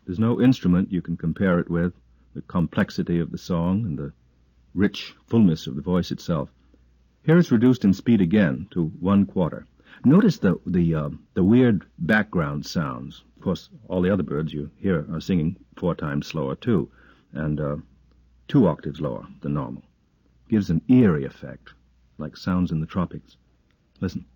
There's no instrument you can compare it with, the complexity of the song and the rich fullness of the voice itself. Here it's reduced in speed again to 1/4. Notice the weird background sounds. Of course, all the other birds you hear are singing 4 times slower too, and 2 octaves lower than normal. Gives an eerie effect, like sounds in the tropics. Listen.